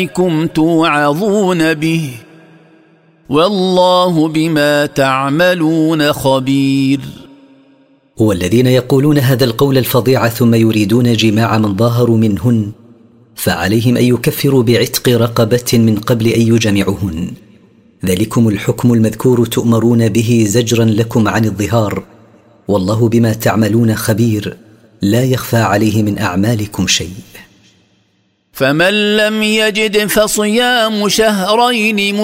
توعظون به والله بما تعملون خبير. والذين يقولون هذا القول الفظيع ثم يريدون جماع من ظاهروا منهن فعليهم أن يكفروا بعتق رقبة من قبل أن يجمعهن، ذلكم الحكم المذكور تؤمرون به زجرا لكم عن الظهار، والله بما تعملون خبير، لا يخفى عليه من أعمالكم شيء. فمن لم يجد فصيام شهرين